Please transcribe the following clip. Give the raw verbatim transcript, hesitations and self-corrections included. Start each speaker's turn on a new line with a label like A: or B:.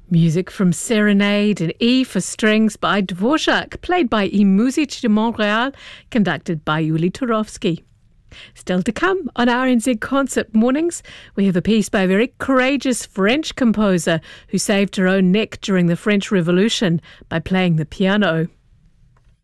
A: Music from Serenade in E for Strings by Dvorak, played by I Musici de Montréal, conducted by Yuli Turovsky. Still to come on R N Z Concert Mornings, we have a piece by a very courageous French composer who saved her own neck during the French Revolution by playing the piano.